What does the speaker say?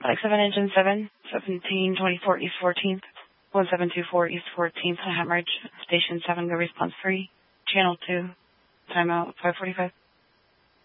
Flight 7, Engine 7, 1724 East 14th, 1724 East 14th, Hemorrhage, Station 7, go response 3, Channel 2, timeout 545.